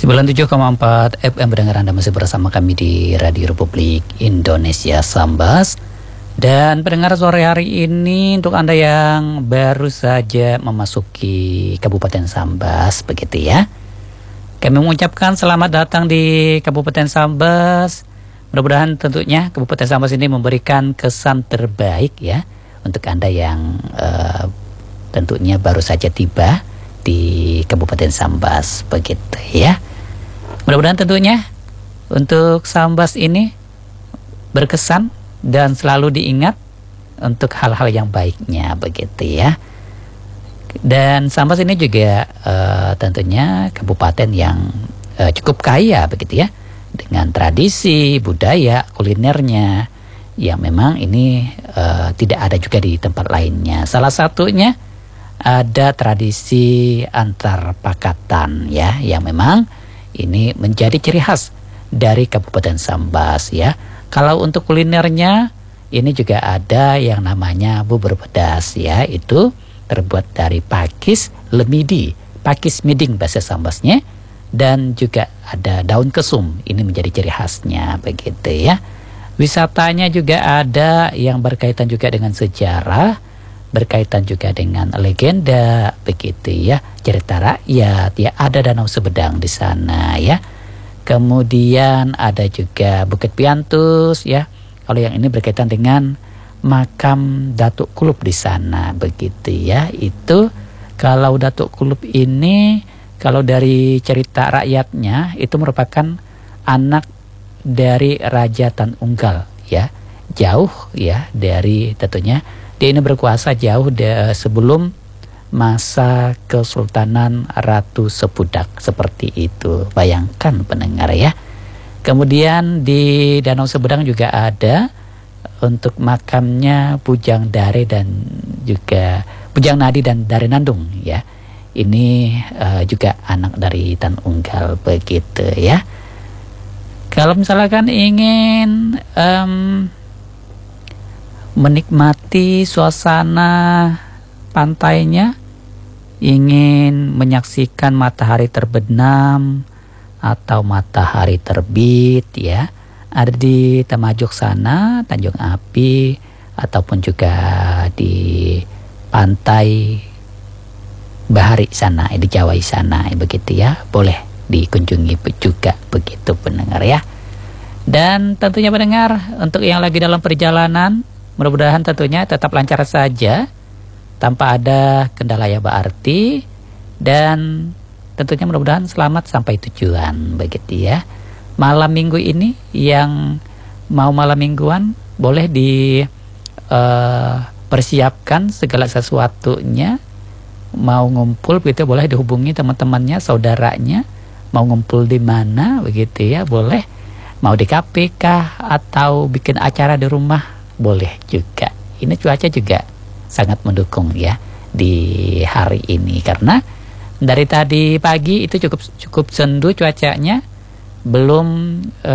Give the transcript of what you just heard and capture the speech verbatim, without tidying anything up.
sembilan puluh tujuh koma empat F M pendengar, Anda masih bersama kami di Radio Republik Indonesia Sambas. Dan pendengar, sore hari ini untuk Anda yang baru saja memasuki Kabupaten Sambas, begitu ya, kami mengucapkan selamat datang di Kabupaten Sambas. Mudah-mudahan tentunya Kabupaten Sambas ini memberikan kesan terbaik ya untuk Anda yang uh, tentunya baru saja tiba di Kabupaten Sambas, begitu ya. Mudah-mudahan tentunya untuk Sambas ini berkesan dan selalu diingat untuk hal-hal yang baiknya, begitu ya. Dan Sambas ini juga uh, tentunya kabupaten yang uh, cukup kaya, begitu ya, dengan tradisi, budaya, kulinernya yang memang ini uh, tidak ada juga di tempat lainnya. Salah satunya ada tradisi antar pakatan ya, yang memang ini menjadi ciri khas dari Kabupaten Sambas ya. Kalau untuk kulinernya ini juga ada yang namanya bubur pedas ya, itu terbuat dari pakis lemidi, pakis miding bahasa Sambasnya, dan juga ada daun kesum, ini menjadi ciri khasnya, begitu ya. Wisatanya juga ada yang berkaitan juga dengan sejarah, berkaitan juga dengan legenda, begitu ya, cerita rakyat ya. Ada Danau Sebedang di sana ya. Kemudian ada juga Bukit Piantus ya. Kalau yang ini berkaitan dengan makam Datuk Kulub di sana, begitu ya. Itu kalau Datuk Kulub ini, kalau dari cerita rakyatnya, itu merupakan anak dari Raja Tan Unggal ya. Jauh ya dari tentunya dia ini berkuasa jauh de, sebelum masa Kesultanan Ratu Sepudak, seperti itu. Bayangkan pendengar ya. Kemudian di Danau Sebedang juga ada untuk makamnya Bujang Dare dan juga Bujang Nadi dan Dare Nandung ya. Ini uh, juga anak dari Tan Unggal, begitu ya. Kalau misalkan ingin um, menikmati suasana pantainya, ingin menyaksikan matahari terbenam atau matahari terbit ya, ada di Temajuk sana, Tanjung Api, ataupun juga di pantai Bahari sana, di Jawa sana, begitu ya, boleh dikunjungi juga, begitu pendengar ya. Dan tentunya pendengar, untuk yang lagi dalam perjalanan, mudah-mudahan tentunya tetap lancar saja, tanpa ada kendala yang berarti, dan tentunya mudah-mudahan selamat sampai tujuan, begitu ya. Malam minggu ini yang mau malam mingguan boleh dipersiapkan uh, segala sesuatunya. Mau ngumpul begitu boleh dihubungi teman-temannya, saudaranya, mau ngumpul di mana begitu ya, boleh. Mau di K P kah atau bikin acara di rumah, boleh juga. Ini cuaca juga sangat mendukung ya di hari ini, karena dari tadi pagi itu cukup cukup sendu cuacanya, belum